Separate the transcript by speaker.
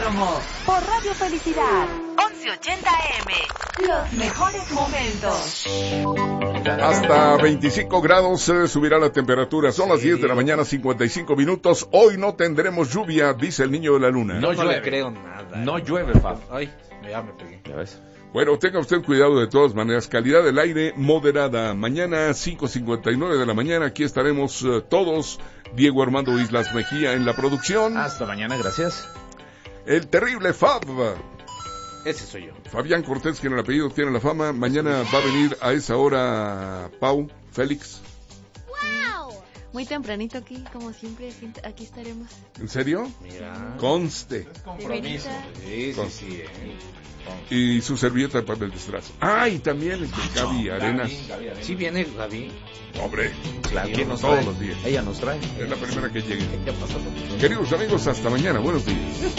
Speaker 1: Autódromo, por Radio Felicidad, 1180 AM. Los mejores momentos.
Speaker 2: Hasta 25 grados se subirá la temperatura. Son las 10 de la mañana, 55 minutos. Hoy no tendremos lluvia, dice el niño de la luna.
Speaker 3: No le creo nada.
Speaker 4: No llueve, Fab.
Speaker 3: Ay, ya me pegué.
Speaker 4: ¿Ya ves?
Speaker 2: Bueno, tenga usted cuidado de todas maneras. Calidad del aire moderada. Mañana 5:59 de la mañana. Aquí estaremos todos. Diego Armando Islas Mejía en la producción.
Speaker 4: Hasta mañana, gracias.
Speaker 2: El terrible Fab.
Speaker 3: Ese soy yo.
Speaker 2: Fabián Cortés, quien el apellido tiene la fama. Mañana va a venir a esa hora Pau, Félix.
Speaker 5: Muy tempranito aquí, como siempre, aquí estaremos.
Speaker 2: ¿En serio?
Speaker 3: Mira.
Speaker 2: Conste.
Speaker 4: Compromiso.
Speaker 3: Sí.
Speaker 2: Y su servilleta de papel de strass. Ah, y también Gaby Arenas.
Speaker 3: Sí viene Gaby.
Speaker 2: Hombre,
Speaker 4: Claro, ¿quién nos
Speaker 2: todos
Speaker 4: trae?
Speaker 2: los días.
Speaker 4: Ella nos trae.
Speaker 2: Es la primera que llegue.
Speaker 3: ¿Qué pasó?
Speaker 2: Queridos amigos, hasta mañana. Buenos días.